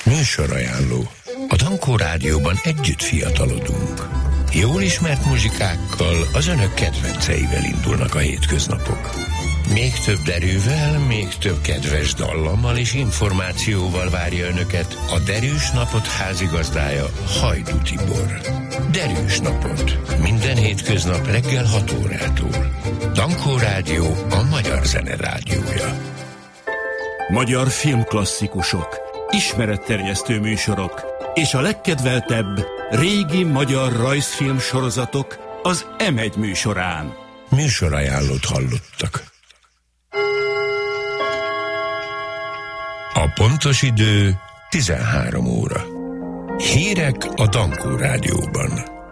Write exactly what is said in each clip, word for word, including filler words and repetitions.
Műsorajánló. A Dankó Rádióban együtt fiatalodunk. Jól ismert muzsikákkal, az önök kedvenceivel indulnak a hétköznapok. Még több erővel, még több kedves dallammal és információval várja önöket a Derűs Napot házigazdája, Hajdú Tibor. Derűs Napot. Minden hétköznap reggel hat órától. Dankó Rádió, a magyar zene rádiója. Magyar filmklasszikusok, ismeretterjesztő műsorok és a legkedveltebb régi magyar rajzfilm sorozatok az em egy műsorán. Műsorajánlót hallottak. A pontos idő tizenhárom óra. Hírek a Dankó Rádióban.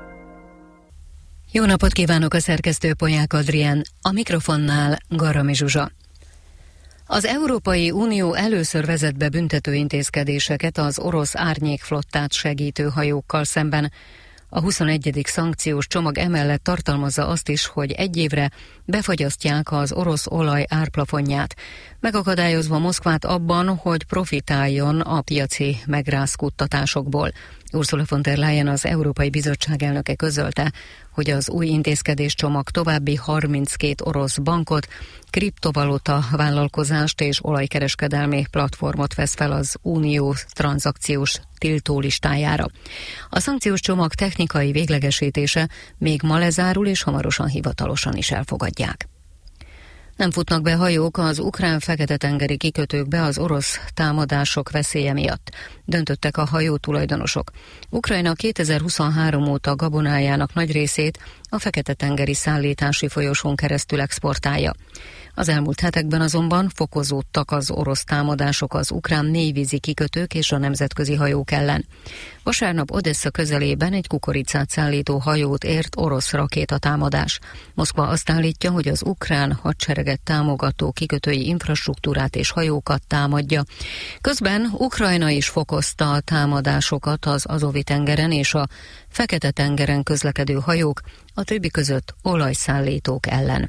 Jó napot kívánok, a szerkesztő Polyák Adrián, a mikrofonnál Garami Zsuzsa. Az Európai Unió először vezet be büntetőintézkedéseket az orosz árnyékflottát segítő hajókkal szemben. A huszonegyedik szankciós csomag emellett tartalmazza azt is, hogy egy évre befagyasztják az orosz olaj árplafonját, megakadályozva Moszkvát abban, hogy profitáljon a piaci megrázkódtatásokból. Ursula von der Leyen, az Európai Bizottság elnöke közölte, hogy az új intézkedéscsomag további harminckét orosz bankot, kriptovaluta vállalkozást és olajkereskedelmi platformot vesz fel az unió tranzakciós tiltólistájára. A szankciós csomag technikai véglegesítése még ma lezárul, és hamarosan hivatalosan is elfogadják. Nem futnak be hajók az ukrán Fekete-tengeri kikötőkbe az orosz támadások veszélye miatt, döntöttek a hajó tulajdonosok. Ukrajna kétezer-huszonhárom óta gabonájának nagy részét a Fekete-tengeri szállítási folyosón keresztül exportálja. Az elmúlt hetekben azonban fokozódtak az orosz támadások az ukrán mélyvízi kikötők és a nemzetközi hajók ellen. Vasárnap Odessa közelében egy kukoricát szállító hajót ért orosz rakétatámadás. Moszkva azt állítja, hogy az ukrán hadsereget támogató kikötői infrastruktúrát és hajókat támadja. Közben Ukrajna is fokozta a támadásokat az Azovi-tengeren és a Fekete-tengeren közlekedő hajók, a többi között olajszállítók ellen.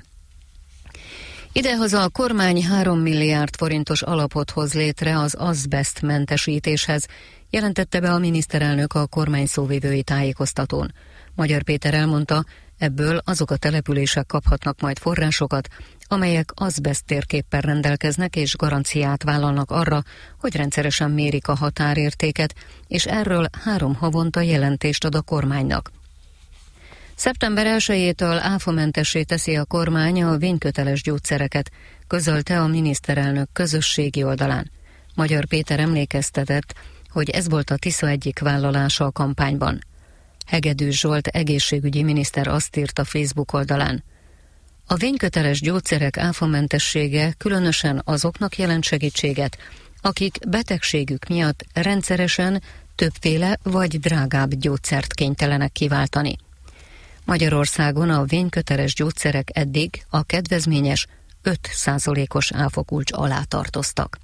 Idehaza a kormány három milliárd forintos alapot hoz létre az azbeszt mentesítéshez, jelentette be a miniszterelnök a kormány szóvivői tájékoztatón. Magyar Péter elmondta, ebből azok a települések kaphatnak majd forrásokat, amelyek azbeszt térképpel rendelkeznek és garanciát vállalnak arra, hogy rendszeresen mérik a határértéket, és erről három havonta jelentést ad a kormánynak. szeptember elsejétől áfamentessé teszi a kormány a vényköteles gyógyszereket, közölte a miniszterelnök közösségi oldalán. Magyar Péter emlékeztetett, hogy ez volt a Tisza egyik vállalása a kampányban. Hegedűs Zsolt egészségügyi miniszter azt írt a Facebook oldalán: a vényköteles gyógyszerek áfamentessége különösen azoknak jelent segítséget, akik betegségük miatt rendszeresen többféle vagy drágább gyógyszert kénytelenek kiváltani. Magyarországon a vényköteles gyógyszerek eddig a kedvezményes öt százalékos áfakulcs alá tartoztak.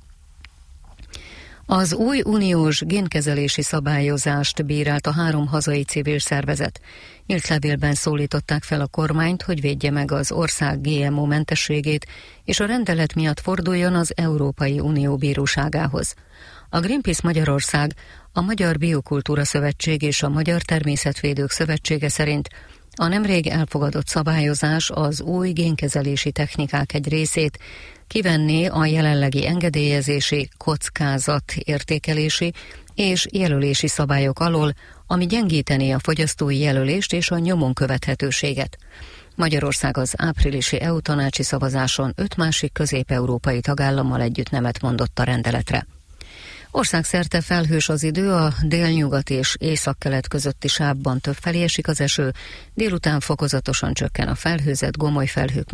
Az új uniós génkezelési szabályozást bírált a három hazai civil szervezet. Nyílt levélben szólították fel a kormányt, hogy védje meg az ország gé em o-mentességét, és a rendelet miatt forduljon az Európai Unió bíróságához. A Greenpeace Magyarország, a Magyar Biokultúra Szövetség és a Magyar Természetvédők Szövetsége szerint a nemrég elfogadott szabályozás az új génkezelési technikák egy részét kivenné a jelenlegi engedélyezési, kockázat értékelési és jelölési szabályok alól, ami gyengítené a fogyasztói jelölést és a nyomon követhetőséget. Magyarország az áprilisi é u tanácsi szavazáson öt másik közép-európai tagállammal együtt nemet mondott a rendeletre. Országszerte felhős az idő, a délnyugat és északkelet közötti sávban többfelé esik az eső, délután fokozatosan csökken a felhőzet, gomoly felhők